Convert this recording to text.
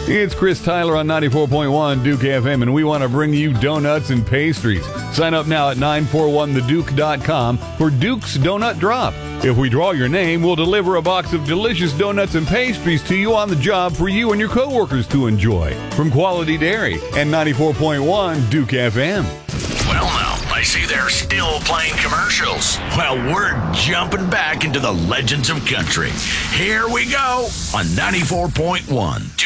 It's Chris Tyler on 94.1 Duke FM, and we want to bring you donuts and pastries. Sign up now at 941theduke.com for Duke's Donut Drop. If we draw your name, we'll deliver a box of delicious donuts and pastries to you on the job for you and your coworkers to enjoy. From Quality Dairy and 94.1 Duke FM. Well, now, I see they're still playing commercials. Well, we're jumping back into the legends of country. Here we go on 94.1 Duke